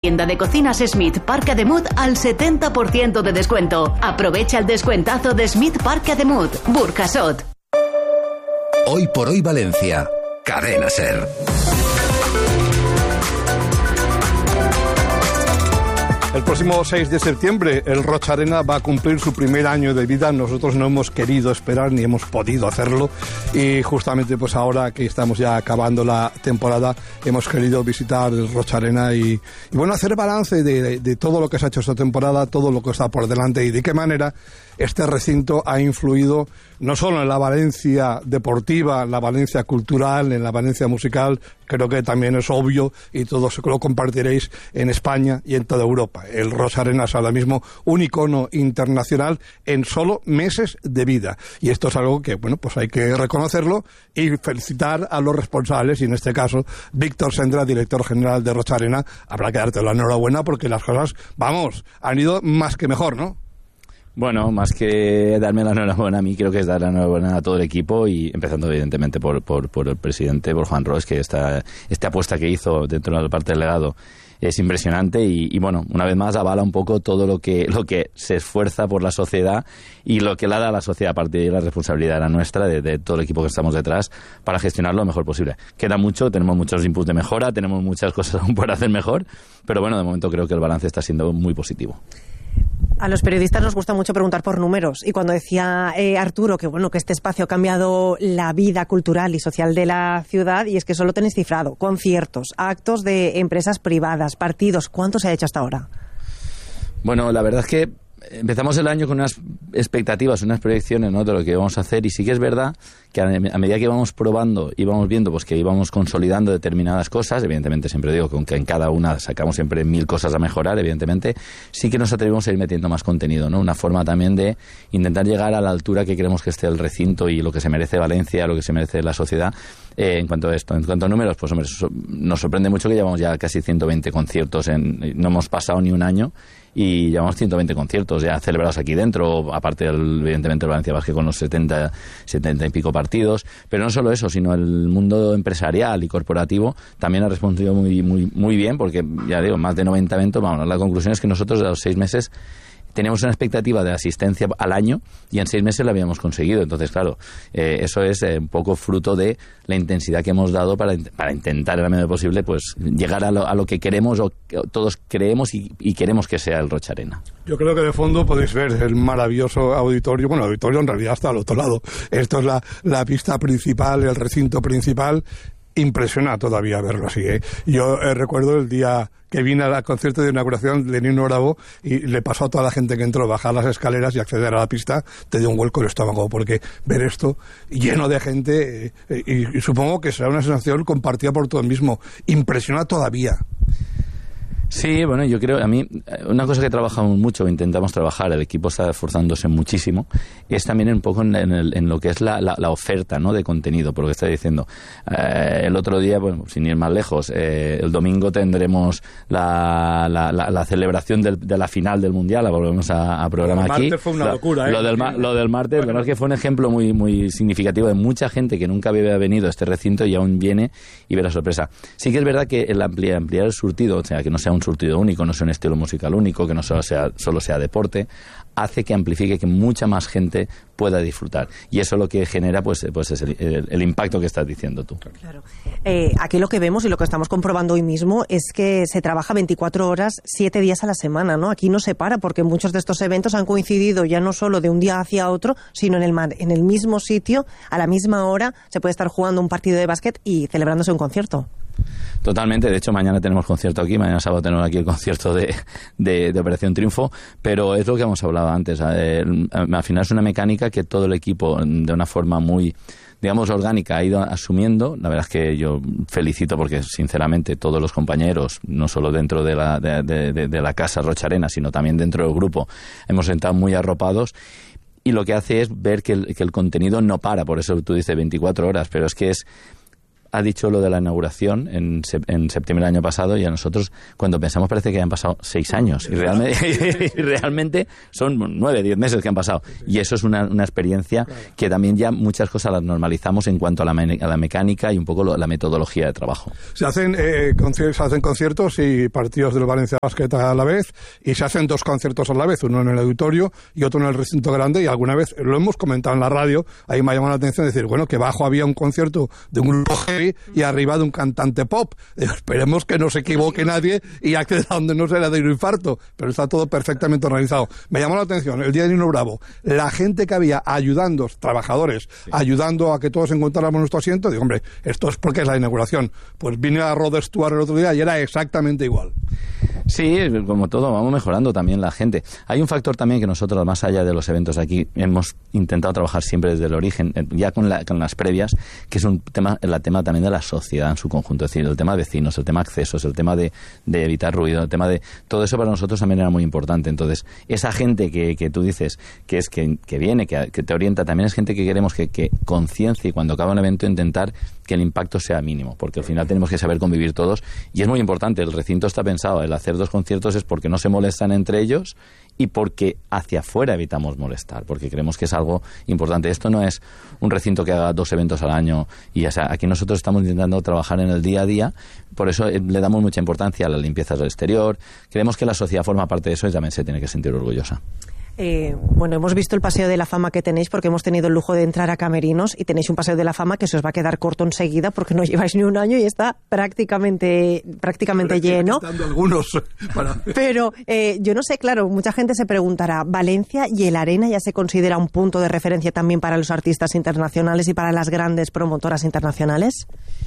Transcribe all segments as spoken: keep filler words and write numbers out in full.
tienda de cocinas Smith Parc Ademut al setenta por ciento de descuento. Aprovecha el descuentazo de Smith Parc Ademut, Burjasot. Hoy por hoy Valencia, Cadena SER. El próximo seis de septiembre el Rocha Arena va a cumplir su primer año de vida. Nosotros no hemos querido esperar ni hemos podido hacerlo y justamente pues ahora que estamos ya acabando la temporada hemos querido visitar el Rocha Arena y, y bueno, hacer balance de, de, de todo lo que se ha hecho esta temporada, todo lo que está por delante y de qué manera este recinto ha influido no solo en la Valencia deportiva, en la Valencia cultural, en la Valencia musical, creo que también es obvio y todos lo compartiréis en España y en toda Europa. El Rocha Arena es ahora mismo un icono internacional en solo meses de vida. Y esto es algo que, bueno, pues hay que reconocerlo y felicitar a los responsables, y en este caso, Víctor Sendra, director general de Rocha Arena. Habrá que darte la enhorabuena porque las cosas, vamos, han ido más que mejor, ¿no? Bueno, más que darme la enhorabuena a mí, creo que es dar la enhorabuena a todo el equipo y empezando evidentemente por, por, por el presidente, por Juan Ros, que esta, esta apuesta que hizo dentro de la parte del legado es impresionante y, y bueno, una vez más avala un poco todo lo que lo que se esfuerza por la sociedad y lo que le da a la sociedad. A partir de la responsabilidad era nuestra, de, de todo el equipo que estamos detrás, para gestionarlo lo mejor posible. Queda mucho, tenemos muchos inputs de mejora, tenemos muchas cosas aún por hacer mejor, pero bueno, de momento creo que el balance está siendo muy positivo. A los periodistas nos gusta mucho preguntar por números y cuando decía eh, Arturo que bueno que este espacio ha cambiado la vida cultural y social de la ciudad, y es que solo tenéis cifrado conciertos, actos de empresas privadas, partidos, ¿cuánto se ha hecho hasta ahora? Bueno, la verdad es que empezamos el año con unas expectativas, unas proyecciones, ¿no?, de lo que íbamos a hacer, y sí que es verdad que a medida que íbamos probando, íbamos viendo pues que íbamos consolidando determinadas cosas, evidentemente siempre digo que en cada una sacamos siempre mil cosas a mejorar, evidentemente, sí que nos atrevimos a ir metiendo más contenido, ¿no? Una forma también de intentar llegar a la altura que queremos que esté el recinto y lo que se merece Valencia, lo que se merece la sociedad eh, en cuanto a esto. En cuanto a números, pues hombre, nos sorprende mucho que llevamos ya casi ciento veinte conciertos, en, no hemos pasado ni un año y llevamos ciento veinte conciertos ya celebrados aquí dentro, aparte del, evidentemente el Valencia Basket con los setenta, setenta y pico partidos, pero no solo eso, sino el mundo empresarial y corporativo también ha respondido muy muy muy bien, porque ya digo, más de noventa eventos. Vamos, la conclusión es que nosotros a los seis meses teníamos una expectativa de asistencia al año y en seis meses la habíamos conseguido. Entonces, claro, eh, eso es eh, un poco fruto de la intensidad que hemos dado para, para intentar, en la medida posible, pues llegar a lo, a lo que queremos o que todos creemos y, y queremos que sea el Rocha Arena. Yo creo que de fondo podéis ver el maravilloso auditorio. Bueno, el auditorio en realidad está al otro lado. Esto es la, la pista principal, el recinto principal. Impresiona todavía verlo así, ¿eh? Yo eh, recuerdo el día que vine al concierto de inauguración de Nino Bravo y le pasó a toda la gente que entró bajar las escaleras y acceder a la pista, te dio un vuelco el estómago, porque ver esto lleno de gente, eh, y, y supongo que será una sensación compartida por todo el mismo, impresiona todavía. Sí, bueno, yo creo, a mí, una cosa que trabajamos mucho, intentamos trabajar, el equipo está esforzándose muchísimo, es también un poco en, en, el, en lo que es la, la, la oferta, ¿no?, de contenido, por lo que está diciendo. Eh, el otro día, bueno, sin ir más lejos, eh, el domingo tendremos la, la, la, la celebración del, de la final del Mundial, la volvemos a, a programar aquí. El martes fue una locura, ¿eh? Lo del, lo del martes, bueno, la verdad es que fue un ejemplo muy, muy significativo de mucha gente que nunca había venido a este recinto y aún viene y ve la sorpresa. Sí que es verdad que el ampliar, ampliar el surtido, o sea, que no sea un surtido único, no sea un estilo musical único, que no solo sea, solo sea deporte, hace que amplifique, que mucha más gente pueda disfrutar. Y eso lo que genera, pues, pues es el, el, el impacto que estás diciendo tú. Claro. Eh, aquí lo que vemos y lo que estamos comprobando hoy mismo es que se trabaja veinticuatro horas, siete días a la semana, ¿no? Aquí no se para, porque muchos de estos eventos han coincidido ya no solo de un día hacia otro, sino en el, en el mismo sitio, a la misma hora, se puede estar jugando un partido de básquet y celebrándose un concierto. Totalmente, de hecho mañana tenemos concierto aquí, mañana sábado tenemos aquí el concierto de, de, de Operación Triunfo, pero es lo que hemos hablado antes, eh, al final es una mecánica que todo el equipo de una forma muy, digamos, orgánica ha ido asumiendo. La verdad es que yo felicito porque sinceramente todos los compañeros, no solo dentro de la, de, de, de, de la casa Rocha Arena, sino también dentro del grupo, hemos estado muy arropados. Y lo que hace es ver que el, que el contenido no para, por eso tú dices veinticuatro horas, pero es que es ha dicho lo de la inauguración en, se, en septiembre del año pasado, y a nosotros cuando pensamos parece que han pasado seis años y realmente, y realmente son nueve, diez meses que han pasado, y eso es una, una experiencia que también ya muchas cosas las normalizamos en cuanto a la, me, a la mecánica y un poco lo, la metodología de trabajo. Se hacen, eh, conci- se hacen conciertos y partidos del Valencia Basket a la vez, y se hacen dos conciertos a la vez, uno en el auditorio y otro en el recinto grande, y alguna vez lo hemos comentado en la radio, ahí me ha llamado la atención decir, bueno, que bajo había un concierto de un grupo heavy y arriba de un cantante pop. Digo, esperemos que no se equivoque nadie y acceda a donde no se le dé un infarto, pero está todo perfectamente organizado. Me llamó la atención el día de Nino Bravo, la gente que había ayudando, trabajadores, sí. ayudando a que todos encontráramos nuestro asiento. Digo, hombre, esto es porque es la inauguración. Pues vine a Rod Stewart el otro día y era exactamente igual. Sí, como todo, vamos mejorando también la gente. Hay un factor también que nosotros, más allá de los eventos aquí, hemos intentado trabajar siempre desde el origen, ya con, la, con las previas, que es un tema, el tema también de la sociedad en su conjunto, es decir, el tema de vecinos, el tema de accesos, el tema de, de evitar ruido, el tema de... Todo eso para nosotros también era muy importante. Entonces, esa gente que, que tú dices, que es que, que viene, que, que te orienta, también es gente que queremos que, que conciencie, cuando acaba un evento, intentar que el impacto sea mínimo, porque al final tenemos que saber convivir todos, y es muy importante, el recinto está pensado, el hacer dos conciertos es porque no se molestan entre ellos y porque hacia afuera evitamos molestar, porque creemos que es algo importante. Esto no es un recinto que haga dos eventos al año, y o sea, aquí nosotros estamos intentando trabajar en el día a día, por eso le damos mucha importancia a las limpiezas del exterior. Creemos que la sociedad forma parte de eso y también se tiene que sentir orgullosa. Eh, bueno, hemos visto el paseo de la fama que tenéis, porque hemos tenido el lujo de entrar a camerinos, y tenéis un paseo de la fama que se os va a quedar corto enseguida porque no lleváis ni un año y está prácticamente prácticamente lleno. Algunos para... Pero eh, yo no sé, claro, mucha gente se preguntará, ¿Valencia y el Arena ya se considera un punto de referencia también para los artistas internacionales y para las grandes promotoras internacionales?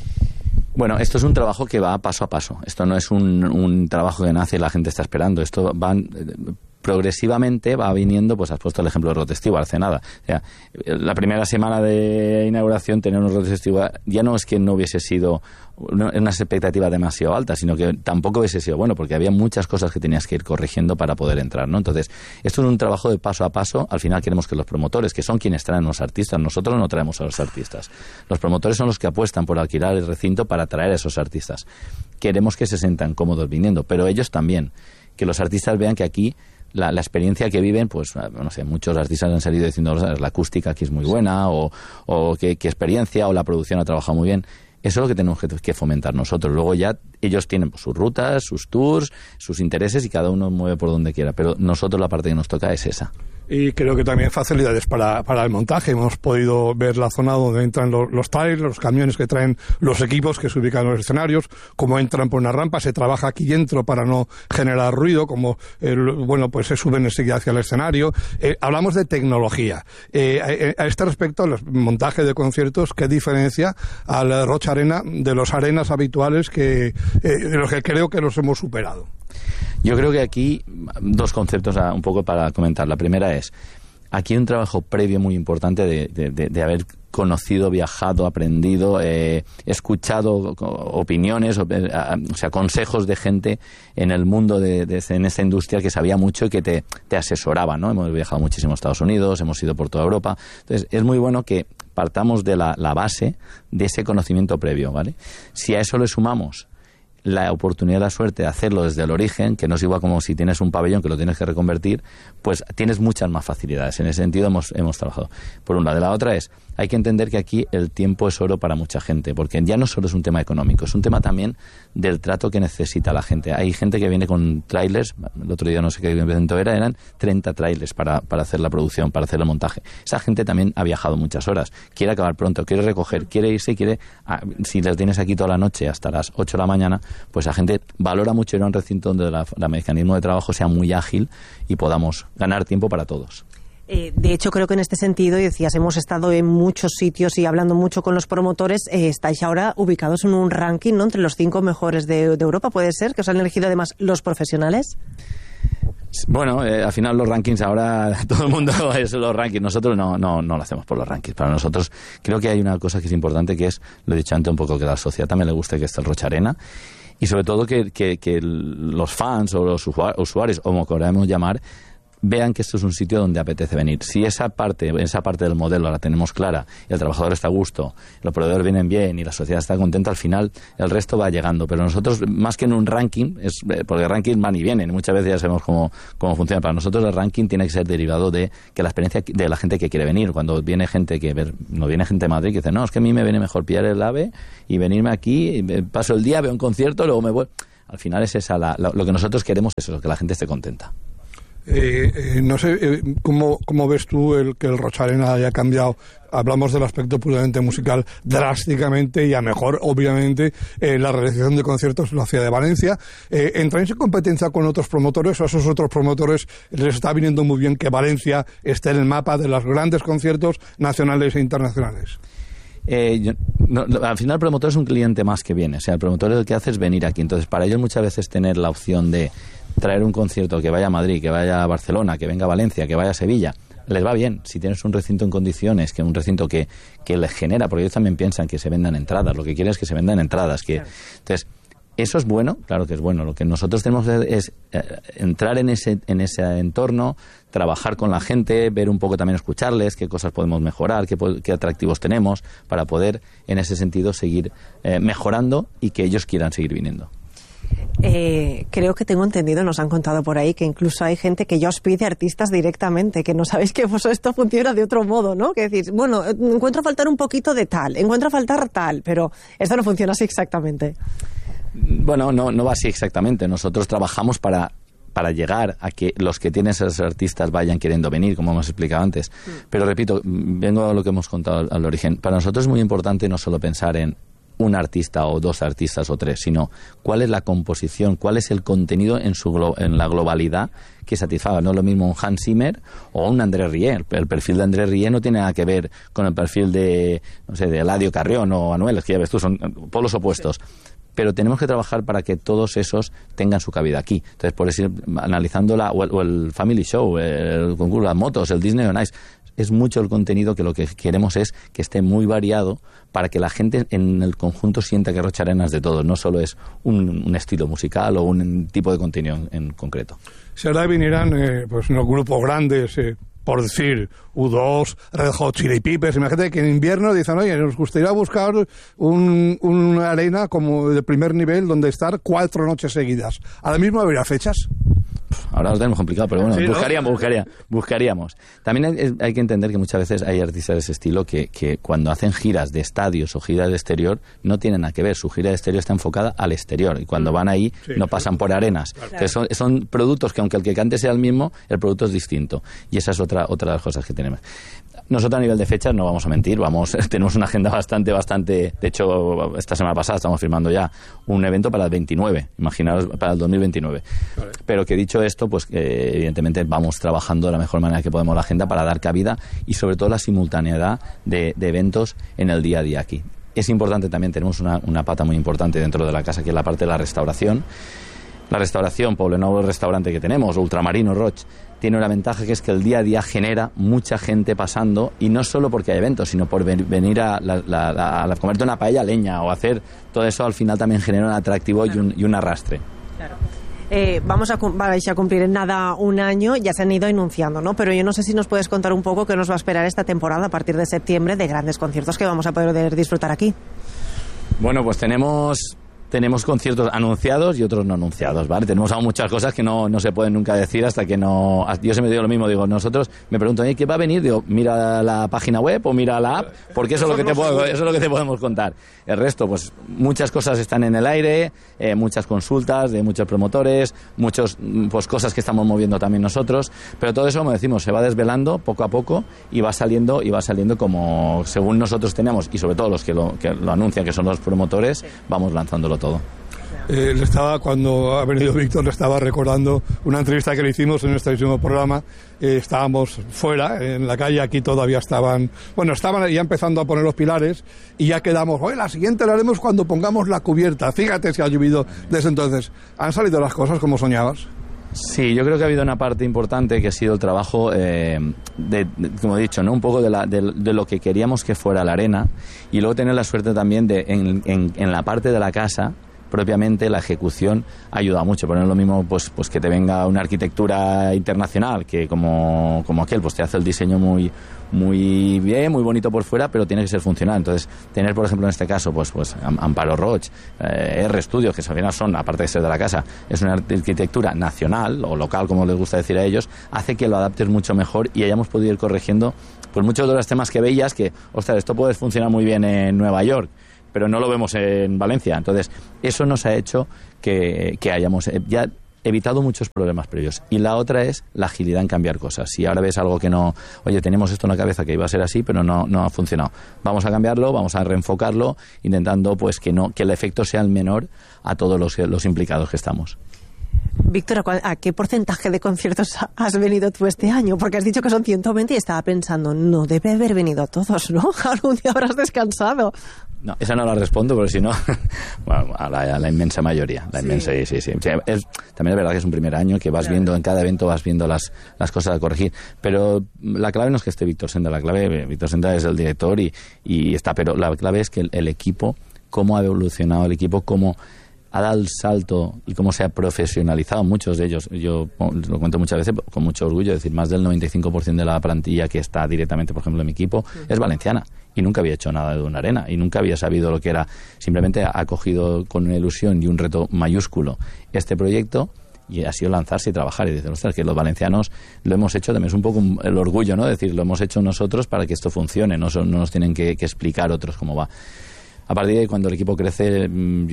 Bueno, esto es un trabajo que va paso a paso. Esto no es un, un trabajo que nace y la gente está esperando. Esto va... progresivamente va viniendo, pues has puesto el ejemplo de Rod Stewart hace nada. O sea, la primera semana de inauguración tener un Rod Stewart ya no es que no hubiese sido una, unas expectativas demasiado altas, sino que tampoco hubiese sido bueno, porque había muchas cosas que tenías que ir corrigiendo para poder entrar, ¿no? Entonces, esto es un trabajo de paso a paso. Al final queremos que los promotores, que son quienes traen a los artistas, nosotros no traemos a los artistas. Los promotores son los que apuestan por alquilar el recinto para traer a esos artistas. Queremos que se sientan cómodos viniendo, pero ellos también, que los artistas vean que aquí La, la experiencia que viven, pues no sé, muchos artistas han salido diciendo la acústica aquí es muy buena, o, o qué, qué experiencia, o la producción ha trabajado muy bien. Eso es lo que tenemos que, que fomentar nosotros. Luego ya ellos tienen pues, sus rutas, sus tours, sus intereses, y cada uno mueve por donde quiera, pero nosotros la parte que nos toca es esa. Y creo que también facilidades para, para el montaje. Hemos podido ver la zona donde entran los, los trailers, los camiones que traen los equipos que se ubican en los escenarios, cómo entran por una rampa, se trabaja aquí dentro para no generar ruido, como el, bueno, pues se suben enseguida hacia el escenario. Eh, hablamos de tecnología. Eh, a, a este respecto, el montaje de conciertos, ¿qué diferencia al Roch Arena de los arenas habituales que, eh, de los que creo que los hemos superado? Yo creo que aquí dos conceptos un poco para comentar. La primera es, aquí hay un trabajo previo muy importante de, de, de, de haber conocido, viajado, aprendido, eh, escuchado opiniones, o, o sea, consejos de gente en el mundo, de, de, en esta industria que sabía mucho y que te, te asesoraba, ¿no? Hemos viajado muchísimo a Estados Unidos, hemos ido por toda Europa. Entonces, es muy bueno que partamos de la, la base de ese conocimiento previo, ¿vale? Si a eso le sumamos la oportunidad, la suerte de hacerlo desde el origen, que no es igual como si tienes un pabellón que lo tienes que reconvertir, pues tienes muchas más facilidades. En ese sentido hemos, hemos trabajado. Por una. De la otra es, hay que entender que aquí el tiempo es oro para mucha gente, porque ya no solo es un tema económico, es un tema también del trato que necesita la gente. Hay gente que viene con trailers, el otro día no sé qué evento era, eran treinta trailers para, para hacer la producción, para hacer el montaje. Esa gente también ha viajado muchas horas, quiere acabar pronto, quiere recoger, quiere irse, quiere, ah, si les tienes aquí toda la noche hasta las ocho de la mañana, pues la gente valora mucho ir a un recinto donde la, la mecanismo de trabajo sea muy ágil y podamos ganar tiempo para todos. Eh, de hecho, creo que en este sentido, y decías, hemos estado en muchos sitios y hablando mucho con los promotores, eh, estáis ahora ubicados en un ranking, ¿no?, entre los cinco mejores de, de Europa. ¿Puede ser que os han elegido además los profesionales? Bueno, eh, al final los rankings ahora, todo el mundo es los rankings. Nosotros no, no, no lo hacemos por los rankings. Para nosotros creo que hay una cosa que es importante, que es, lo he dicho antes un poco, que a la sociedad también le guste que esté el Roch Arena. Y sobre todo que, que, que los fans o los usuarios, o como queramos llamar, vean que esto es un sitio donde apetece venir. Si esa parte, esa parte del modelo la tenemos clara, y el trabajador está a gusto, los proveedores vienen bien y la sociedad está contenta, al final el resto va llegando. Pero nosotros, más que en un ranking, es porque el ranking van y vienen, muchas veces ya sabemos cómo, cómo funciona. Para nosotros el ranking tiene que ser derivado de que la experiencia de la gente que quiere venir. Cuando viene gente que ver, no viene gente de Madrid que dice, no, es que a mí me viene mejor pillar el AVE y venirme aquí, y paso el día, veo un concierto, luego me voy. Al final es esa la, la, lo que nosotros queremos, es eso, que la gente esté contenta. Eh, eh, no sé, eh, ¿cómo, ¿cómo ves tú el que el Rocha Arena haya cambiado? Hablamos del aspecto puramente musical drásticamente y a mejor, obviamente, eh, la realización de conciertos en la ciudad de Valencia. Eh, ¿Entráis en competencia con otros promotores o a esos otros promotores les está viniendo muy bien que Valencia esté en el mapa de los grandes conciertos nacionales e internacionales? Eh, yo, no, al final el promotor es un cliente más que viene, o sea, el promotor el que hace es venir aquí. Entonces, para ellos muchas veces tener la opción de traer un concierto que vaya a Madrid, que vaya a Barcelona, que venga a Valencia, que vaya a Sevilla, les va bien. Si tienes un recinto en condiciones, que un recinto que, que les genera, porque ellos también piensan que se vendan entradas, lo que quieren es que se vendan entradas. Que, claro. Entonces, eso es bueno, claro que es bueno. Lo que nosotros tenemos que hacer es eh, entrar en ese, en ese entorno, trabajar con la gente, ver un poco también, escucharles, qué cosas podemos mejorar, qué, qué atractivos tenemos, para poder, en ese sentido, seguir eh, mejorando y que ellos quieran seguir viniendo. Eh, creo que tengo entendido, nos han contado por ahí, que incluso hay gente que ya os pide artistas directamente, que no sabéis que pues, esto funciona de otro modo, ¿no? Que decís, bueno, encuentro a faltar un poquito de tal, encuentro a faltar tal, pero esto no funciona así exactamente. Bueno, no, no va así exactamente. Nosotros trabajamos para, para llegar a que los que tienen esos artistas vayan queriendo venir, como hemos explicado antes. Mm. Pero repito, vengo a lo que hemos contado al, al origen. Para nosotros es muy importante no solo pensar en un artista o dos artistas o tres, sino cuál es la composición, cuál es el contenido en su glo- en la globalidad que satisfaga. No es lo mismo un Hans Zimmer o un André Rieu. El perfil de André Rieu no tiene nada que ver con el perfil de, no sé, de Eladio Carrión o Anuel, es que ya ves tú, son polos opuestos. Sí. Pero tenemos que trabajar para que todos esos tengan su cabida aquí. Entonces, por eso, analizando la, o, el, o el Family Show, el concurso, las motos, el Disney on Ice, es mucho el contenido que lo que queremos es que esté muy variado para que la gente en el conjunto sienta que Rocha Arena es de todos, no solo es un, un estilo musical o un tipo de contenido en, en concreto. Si ahora vinieran eh, pues unos grupos grandes, eh, por decir, U dos, Red Hot Chili Peppers, imagínate que en invierno dicen, oye, nos gustaría buscar un, una arena como de primer nivel donde estar cuatro noches seguidas. ¿Ahora mismo habría fechas? Ahora lo tenemos complicado, pero bueno, sí, ¿no? buscaríamos, buscaría, buscaríamos. También hay, hay que entender que muchas veces hay artistas de ese estilo que, que cuando hacen giras de estadios o giras de exterior no tienen nada que ver. Su gira de exterior está enfocada al exterior y cuando van ahí sí, no pasan sí. por arenas. Claro. Entonces son, son productos que aunque el que cante sea el mismo, el producto es distinto. Y esa es otra, otra de las cosas que tenemos. Nosotros a nivel de fechas no vamos a mentir, vamos, tenemos una agenda bastante, bastante, de hecho esta semana pasada estamos firmando ya un evento para el veintinueve, imaginaos para el dos mil veintinueve. Vale. Pero que dicho esto, pues eh, evidentemente vamos trabajando de la mejor manera que podemos la agenda para dar cabida y sobre todo la simultaneidad de, de eventos en el día a día aquí. Es importante también, tenemos una, una pata muy importante dentro de la casa que es la parte de la restauración. La restauración, Poblenou, el restaurante que tenemos, Ultramarino Roch, tiene una ventaja que es que el día a día genera mucha gente pasando y no solo porque hay eventos, sino por ven, venir a, la, la, la, a comerte una paella leña o hacer todo eso, al final también genera un atractivo claro. y, un, y un arrastre. Claro. Eh, vamos a, vais a cumplir en nada un año, ya se han ido anunciando, ¿no? Pero yo no sé si nos puedes contar un poco qué nos va a esperar esta temporada a partir de septiembre de grandes conciertos que vamos a poder disfrutar aquí. Bueno, pues tenemos... Tenemos conciertos anunciados y otros no anunciados, ¿vale? Tenemos aún muchas cosas que no, no se pueden nunca decir hasta que no... Yo siempre digo lo mismo, digo, nosotros me preguntan, ¿qué va a venir? Digo, mira la página web o mira la app, porque eso es lo que te puedo, eso es lo que te podemos contar. El resto, pues muchas cosas están en el aire, eh, muchas consultas de muchos promotores, muchas pues, cosas que estamos moviendo también nosotros, pero todo eso, como decimos, se va desvelando poco a poco y va saliendo y va saliendo como según nosotros tenemos y sobre todo los que lo, que lo anuncian, que son los promotores, vamos lanzándolo todo. Eh, le estaba, cuando ha venido Víctor, le estaba recordando una entrevista que le hicimos en nuestro último programa. Eh, estábamos fuera, en la calle, aquí todavía estaban, bueno, estaban ya empezando a poner los pilares y ya quedamos, oye, la siguiente la haremos cuando pongamos la cubierta. Fíjate si ha llovido desde entonces. ¿Han salido las cosas como soñabas? Sí, yo creo que ha habido una parte importante que ha sido el trabajo, eh, de, de, como he dicho, ¿no? Un poco de, la, de, de lo que queríamos que fuera la arena y luego tener la suerte también de, en, en, en la parte de la casa, propiamente la ejecución ayuda mucho. Pero no es lo mismo pues, pues que te venga una arquitectura internacional que como, como aquel, pues te hace el diseño muy muy bien, muy bonito por fuera, pero tiene que ser funcional. Entonces, tener, por ejemplo, en este caso, pues, pues Amparo Roig, eh, R Studios, que al final son, aparte de ser de la casa, es una arquitectura nacional o local, como les gusta decir a ellos, hace que lo adaptes mucho mejor y hayamos podido ir corrigiendo pues muchos de los temas que veías que, ostras, esto puede funcionar muy bien en Nueva York, pero no lo vemos en Valencia. Entonces, eso nos ha hecho que, que hayamos ya evitado muchos problemas previos. Y la otra es la agilidad en cambiar cosas. Si ahora ves algo que no, oye, tenemos esto en la cabeza que iba a ser así, pero no, no ha funcionado. Vamos a cambiarlo, vamos a reenfocarlo, intentando pues que no, que el efecto sea el menor a todos los, los implicados que estamos. Víctor, ¿a qué porcentaje de conciertos has venido tú este año? Porque has dicho que son ciento veinte y estaba pensando, no debe haber venido a todos, ¿no? Algún día habrás descansado. No, esa no la respondo, pero si no, bueno, a, la, a la inmensa mayoría. La inmensa, sí, sí, sí. sí. Es, también es verdad que es un primer año que vas claro. viendo, en cada evento vas viendo las, las cosas a corregir. Pero la clave no es que esté Víctor Senda, la clave, Víctor Senda es el director y, y está, pero la clave es que el, el equipo, cómo ha evolucionado el equipo, cómo ha dado el salto y cómo se ha profesionalizado muchos de ellos. Yo lo cuento muchas veces con mucho orgullo, es decir, más del noventa y cinco por ciento de la plantilla que está directamente, por ejemplo, en mi equipo, sí. es valenciana y nunca había hecho nada de una arena y nunca había sabido lo que era. Simplemente ha cogido con una ilusión y un reto mayúsculo este proyecto y ha sido lanzarse y trabajar y decir, ostras, que los valencianos lo hemos hecho, también es un poco el orgullo, ¿no? Decir, lo hemos hecho nosotros para que esto funcione, no, son, no nos tienen que, que explicar otros cómo va. A partir de ahí, cuando el equipo crece,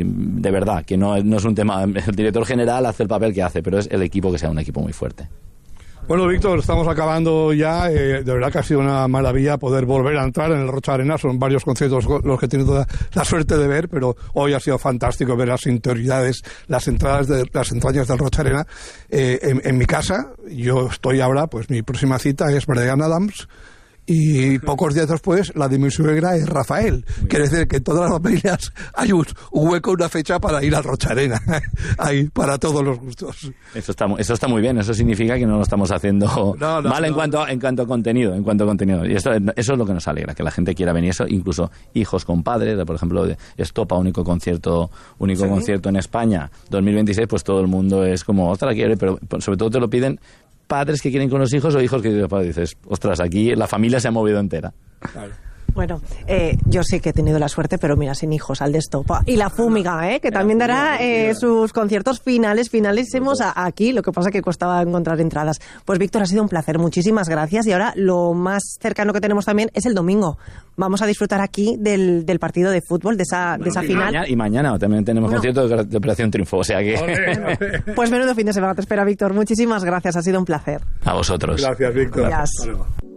de verdad, que no, no es un tema, el director general hace el papel que hace, pero es el equipo que sea un equipo muy fuerte. Bueno, Víctor, estamos acabando ya. Eh, de verdad que ha sido una maravilla poder volver a entrar en el Rocha Arena. Son varios conciertos los que he tenido toda la suerte de ver, pero hoy ha sido fantástico ver las interioridades, las entradas de las entrañas del Rocha Arena. Eh, en, en mi casa, yo estoy ahora, pues mi próxima cita es Bryan Adams. Y pocos días después, la de mi suegra es Rafael. Quiere decir que en todas las familias hay un, un hueco, una fecha para ir al Rocha Arena. Hay para todos los gustos. Eso está, eso está muy bien. Eso significa que no lo estamos haciendo no, no, mal no. en cuanto en cuanto a contenido. En cuanto a contenido. Y esto, eso es lo que nos alegra, que la gente quiera venir. Eso, incluso hijos con padres. Por ejemplo, Estopa, único concierto único ¿Sí? concierto en España. dos mil veintiséis, pues todo el mundo es como, ostras, quiere, pero sobre todo te lo piden padres que quieren con los hijos o hijos que dices, ostras, aquí la familia se ha movido entera. Claro. Bueno, eh, yo sí que he tenido la suerte, pero mira, sin hijos, al de Estopa. Y la Fúmiga, ¿eh? que también dará eh, sus conciertos finales, finalísimos a, aquí, lo que pasa que costaba encontrar entradas. Pues Víctor, ha sido un placer, muchísimas gracias. Y ahora lo más cercano que tenemos también es el domingo. Vamos a disfrutar aquí del, del partido de fútbol, de esa, bueno, de esa y final. Mañana, y mañana también tenemos bueno. concierto de, de Operación Triunfo, o sea que... Pues menudo fin de semana te espera, Víctor. Muchísimas gracias, ha sido un placer. A vosotros. Gracias, Víctor. Gracias.